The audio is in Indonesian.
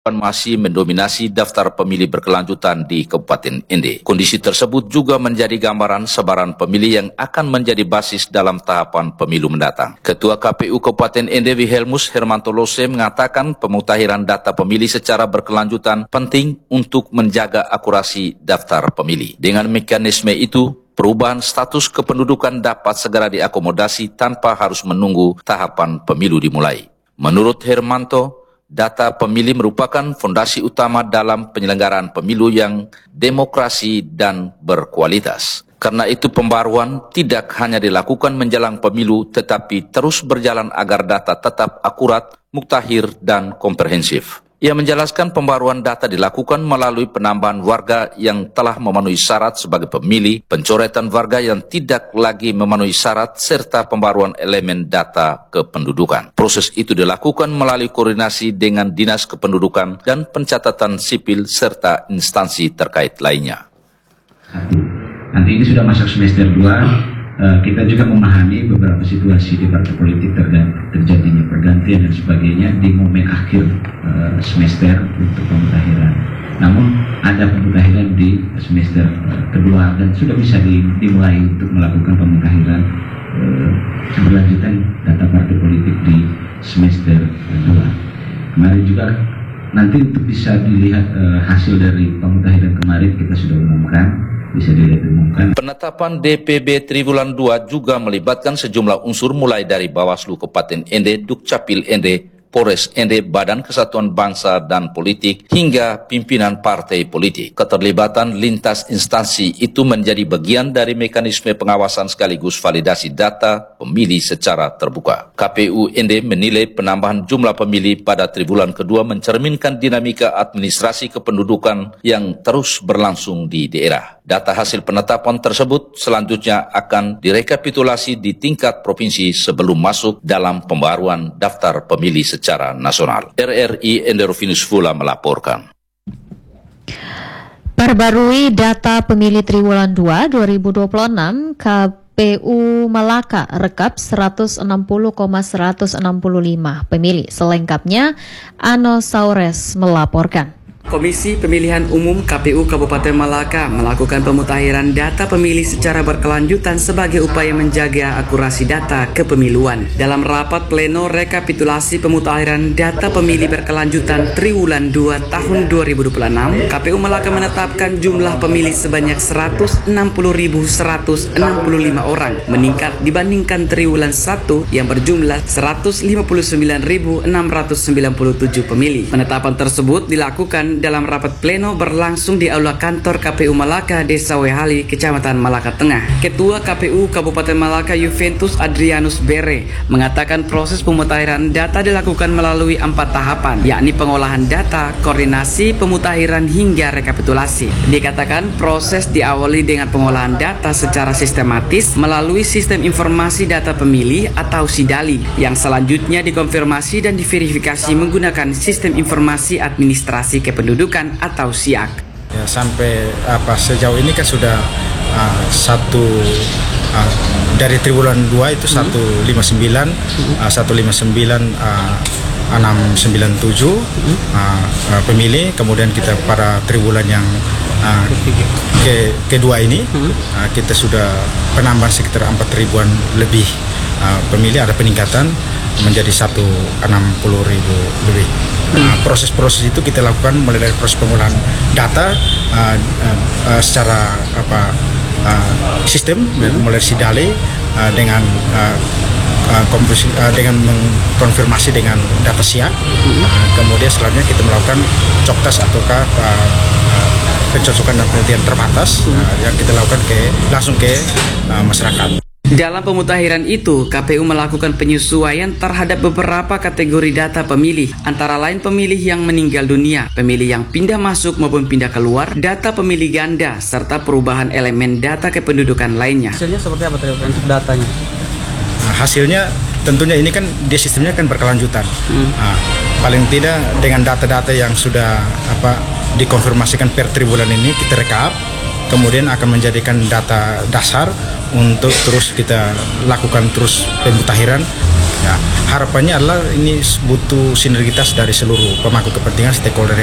masih mendominasi daftar pemilih berkelanjutan di Kabupaten Ende. Kondisi tersebut juga menjadi gambaran sebaran pemilih yang akan menjadi basis dalam tahapan pemilu mendatang. Ketua KPU Kabupaten Ende Wilhelmus Hermanto Lose mengatakan pemutahiran data pemilih secara berkelanjutan penting untuk menjaga akurasi daftar pemilih. Dengan mekanisme itu, perubahan status kependudukan dapat segera diakomodasi tanpa harus menunggu tahapan pemilu dimulai. Menurut Hermanto, data pemilih merupakan fondasi utama dalam penyelenggaraan pemilu yang demokrasi dan berkualitas. Karena itu pembaruan tidak hanya dilakukan menjelang pemilu, tetapi terus berjalan agar data tetap akurat, mutakhir, dan komprehensif. Ia menjelaskan pembaruan data dilakukan melalui penambahan warga yang telah memenuhi syarat sebagai pemilih, pencoretan warga yang tidak lagi memenuhi syarat, serta pembaruan elemen data kependudukan. Proses itu dilakukan melalui koordinasi dengan Dinas Kependudukan dan Pencatatan Sipil serta instansi terkait lainnya. Nanti ini sudah masuk semester 2. Kita juga memahami beberapa situasi di partai politik terjadinya pergantian dan sebagainya di momen akhir semester untuk pemutahiran. Namun ada pemutahiran di semester kedua dan sudah bisa dimulai untuk melakukan pemutahiran keberlanjutan data partai politik di semester kedua. Kemarin juga nanti untuk bisa dilihat hasil dari pemutahiran kemarin kita sudah umumkan. Bisa diumumkan. Penetapan DPB Triwulan 2 juga melibatkan sejumlah unsur mulai dari Bawaslu Kabupaten Ende, Dukcapil Ende, Polres Ende, Badan Kesatuan Bangsa dan Politik, hingga pimpinan partai politik. Keterlibatan lintas instansi itu menjadi bagian dari mekanisme pengawasan sekaligus validasi data pemilih secara terbuka. KPU Ende menilai penambahan jumlah pemilih pada triwulan kedua mencerminkan dinamika administrasi kependudukan yang terus berlangsung di daerah. Data hasil penetapan tersebut selanjutnya akan direkapitulasi di tingkat provinsi sebelum masuk dalam pembaruan daftar pemilih secara nasional. RRI Enderovinus Fula melaporkan. Perbarui data pemilih Triwulan 2 2026, KPU Malaka rekap 160,165 pemilih. Selengkapnya, Ano Saures melaporkan. Komisi Pemilihan Umum KPU Kabupaten Malaka melakukan pemutakhiran data pemilih secara berkelanjutan sebagai upaya menjaga akurasi data kepemiluan. Dalam rapat pleno rekapitulasi pemutakhiran data pemilih berkelanjutan Triwulan 2 tahun 2026, KPU Malaka menetapkan jumlah pemilih sebanyak 160.165 orang, meningkat dibandingkan Triwulan 1 yang berjumlah 159.697 pemilih. Penetapan tersebut dilakukan dalam rapat pleno berlangsung di aula kantor KPU Malaka, Desa Wehali, Kecamatan Malaka Tengah. Ketua KPU Kabupaten Malaka Juventus Adrianus Bere mengatakan proses pemutakhiran data dilakukan melalui 4 tahapan, yakni pengolahan data, koordinasi, pemutakhiran hingga rekapitulasi. Dikatakan proses diawali dengan pengolahan data secara sistematis melalui sistem informasi data pemilih atau SIDALI, yang selanjutnya dikonfirmasi dan diverifikasi menggunakan sistem informasi administrasi kependudukan atau SIAK. Ya, sampai sejauh ini kan sudah dari triwulan 2 itu 159 697 pemilih, kemudian kita pada triwulan yang kedua ini kita sudah penambahan sekitar 4.000-an lebih pemilih, ada peningkatan menjadi 160.000 lebih. Proses-proses itu kita lakukan mulai dari proses pengolahan data secara sistem, mulai SIDALI dengan dengan mengkonfirmasi dengan data SIAK. Kemudian selanjutnya kita melakukan coktas ataukah pencocokan dan penelitian terbatas yang kita lakukan langsung ke masyarakat. Dalam pemutakhiran itu, KPU melakukan penyesuaian terhadap beberapa kategori data pemilih, antara lain pemilih yang meninggal dunia, pemilih yang pindah masuk maupun pindah keluar, data pemilih ganda, serta perubahan elemen data kependudukan lainnya. Hasilnya seperti apa untuk datanya? Hasilnya tentunya ini kan di sistemnya kan berkelanjutan. Paling tidak dengan data-data yang sudah dikonfirmasikan per triwulan ini kita rekap, kemudian akan menjadikan data dasar untuk terus kita lakukan terus pemutakhiran Ya, harapannya adalah ini butuh sinergitas dari seluruh pemangku kepentingan stakeholder